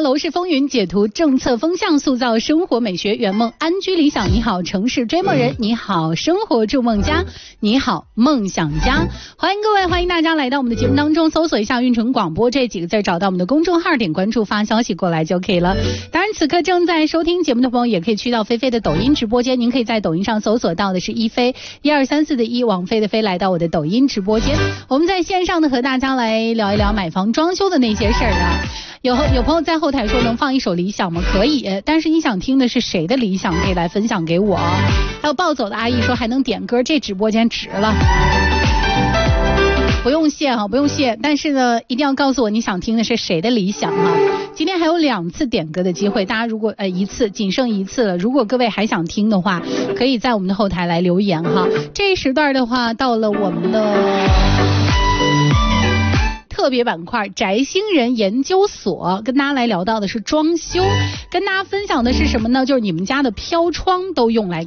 楼市风云，解读政策风向，塑造生活美学，圆梦安居理想。你好，城市追梦人；你好，生活筑梦家；你好，梦想家。欢迎各位，欢迎大家来到我们的节目当中，搜索一下运城广播这几个字，找到我们的公众号，点关注，发消息过来就可以了。当然，此刻正在收听节目的朋友，也可以去到菲菲的抖音直播间，您可以在抖音上搜索到的是一菲1234的一，王菲的菲，来到我的抖音直播间。我们在线上呢，和大家来聊一聊买房装修的那些事儿啊。有朋友在后台说能放一首理想吗？可以，但是你想听的是谁的理想，可以来分享给我。还有暴走的阿姨说还能点歌，这直播间值了。不用谢哈，不用谢，但是呢，一定要告诉我你想听的是谁的理想哈。今天还有2次点歌的机会，大家如果一次仅剩1次了，如果各位还想听的话，可以在我们的后台来留言哈。这一时段的话，到了我们的特别板块宅星人研究所，跟大家来聊到的是装修，跟大家分享的是什么呢？就是你们家的飘窗都用来